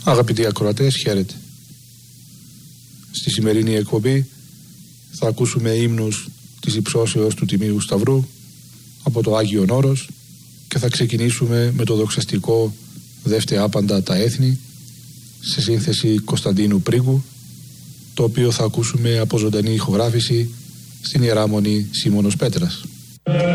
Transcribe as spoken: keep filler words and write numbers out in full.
Αγαπητοί ακροατές, χαίρετε. Στη σημερινή εκπομπή θα ακούσουμε ύμνους της υψώσεως του Τιμίου Σταυρού από το Άγιον Όρος και θα ξεκινήσουμε με το δοξαστικό «Δεύτε άπαντα τα έθνη» σε σύνθεση Κωνσταντίνου Πρίγκου, το οποίο θα ακούσουμε από ζωντανή ηχογράφηση στην Ιερά Μονή Σίμωνος Πέτρας.